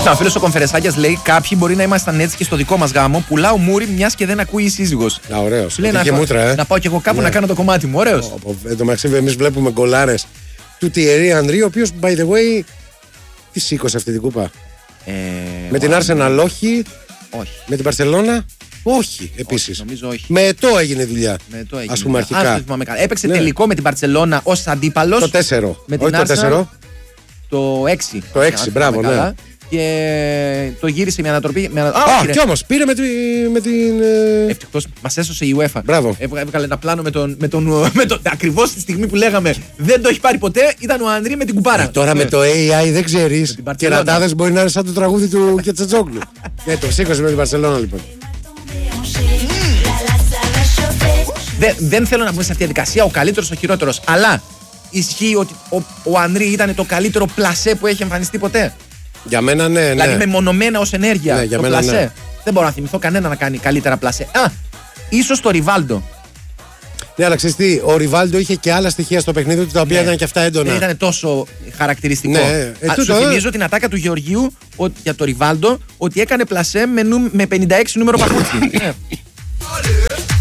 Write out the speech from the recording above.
Ο φίλος ο Κονφερεσάκιας λέει: κάποιοι μπορεί να ήμασταν έτσι και στο δικό μας γάμο. Πουλάω μούρι μιας και δεν ακούει η σύζυγος. Ωραίος. Λέει να πάω κι εγώ κάπου να κάνω το κομμάτι μου. Ωραίος. Εν τω μεταξύ, εμείς βλέπουμε γκολάρες του Thierry Henry, ο οποίος, by the way, τι σήκωσε αυτή την κούπα. Με την Arsenal όχι. Με την Barcelona όχι, επίσης. Νομίζω όχι. Με Ετώ έγινε δουλειά. Ας πούμε αρχικά. Έπαιξε τελικό με την Barcelona ως αντίπαλος. Το 4. Με την όχι το 4. Το 6. Το 6, μπράβο, ναι. Και το γύρισε με ανατροπή. Κι όμως πήρε με την. Ευτυχώς μας έσωσε η UEFA. Μπράβο. Έβγαλε ένα πλάνο με τον. Ακριβώς τη στιγμή που λέγαμε δεν το έχει πάρει ποτέ, ήταν ο Ανδρή με την κουπάρα. Τώρα με το AI δεν ξέρεις. Κερατάδες μπορεί να είναι σαν το τραγούδι του Κετσετζόγλου. Ναι, το σήκωσε με την Barcelona λοιπόν. Δεν θέλω να μπούμε σε αυτή τη διαδικασία ο καλύτερος, ο χειρότερος. Αλλά ισχύει ότι ο Ανδρή ήταν το καλύτερο πλασέ που έχει εμφανιστεί ποτέ. Για μένα ναι. Δηλαδή μεμονωμένα ως ενέργεια. Ναι, για το μένα, πλασέ. ναι. Δεν μπορώ να θυμηθώ κανένα να κάνει καλύτερα πλασέ. Ίσως το Ριβάλντο. Ναι, αλλά ξέρεις τι, ο Ριβάλντο είχε και άλλα στοιχεία στο παιχνίδι του τα οποία ήταν και αυτά έντονα. Δεν ήταν τόσο χαρακτηριστικό. Ναι, σου θυμίζω την ατάκα του Γεωργίου για το Ριβάλντο ότι έκανε πλασέ με 56 νούμερο παπούτσι.